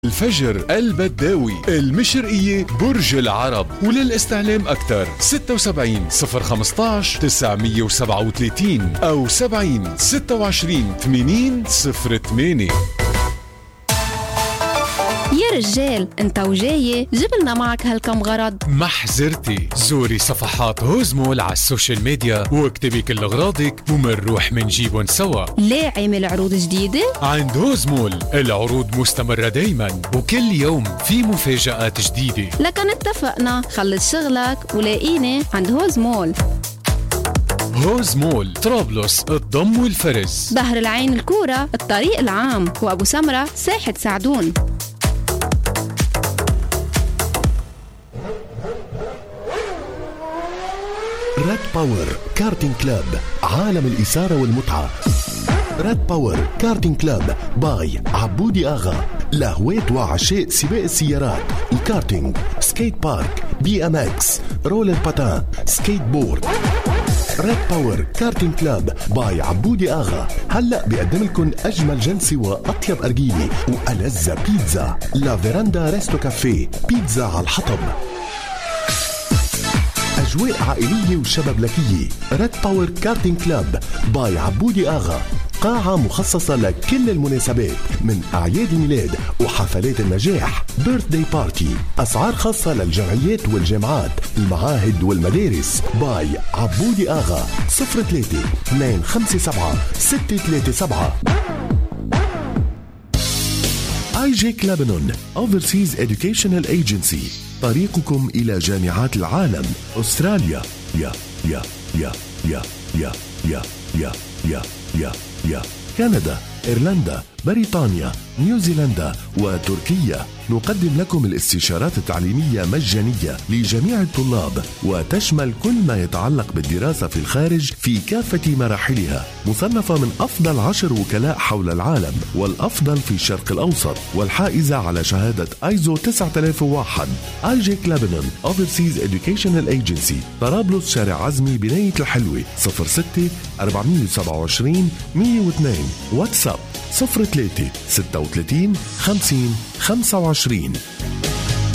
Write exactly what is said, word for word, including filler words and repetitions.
الفجر البداوي المشرقية برج العرب. وللاستعلام أكثر ستة وسبعين صفر خمستاش تسعمية وسبعة وثلاثين أو سبعين ستة وعشرين ثمانين صفر ثمانية. يا رجال انت وجاي جبلنا معك هالكم غرض. ما حزرتي، زوري صفحات هوزمول على السوشيال ميديا واكتبي كل اغراضك ومنروح منجيبن سوا. ليه عامل عروض جديدة؟ عند هوزمول العروض مستمرة دايما وكل يوم في مفاجآت جديدة. لكن اتفقنا، خلص شغلك ولاقيني عند هوزمول. هوزمول طرابلس الضم والفرز، بحر العين الكورة الطريق العام، وأبو سمرة ساحة سعدون. ريد باور كارتينج كلاب، عالم الإثارة والمتعة. ريد باور كارتينج كلاب باي عبودي آغا، لهواة وعشاق سباق السيارات، الكارتينج، سكيت بارك، بي ام اكس، رولر باتان، سكيت بورد. ريد باور كارتينج كلاب باي عبودي آغا هلأ بيقدم لكم أجمل جلسة وأطيب أرجيلة وألذ بيتزا. لا فيراندا ريستو كافيه، بيتزا على الحطب، أجواء عائلية وشبابلكية. ريد باور كارتينج كلاب باي عبودي آغا، قاعة مخصصة لكل المناسبات من أعياد الميلاد وحفلات النجاح، بيرث داي بارتي. أسعار خاصة للجمعيات والجامعات، المعاهد والمدارس. باي عبودي آغا صفر ثلاثة اثنين خمسة سبعة ستة ثلاثة سبعة. آي جي لبنان Overseas Educational Agency، طريقكم إلى جامعات العالم. أستراليا يا يا يا يا يا يا يا يا يا يا كندا، إيرلندا، بريطانيا، نيوزيلندا وتركيا. نقدم لكم الاستشارات التعليمية مجانية لجميع الطلاب، وتشمل كل ما يتعلق بالدراسة في الخارج في كافة مراحلها. مصنفة من أفضل عشر وكلاء حول العالم والأفضل في الشرق الأوسط، والحائزة على شهادة آيزو تسعة آلاف وواحد. آي جي لبنان Overseas Educational Agency، طرابلس شارع عزمي بناية الحلوة، صفر ستة أربعمية وسبعة وعشرين مية واثنين. واتساب صفر ثلاثة ستة وثلاثين خمسين خمسة وعشرين.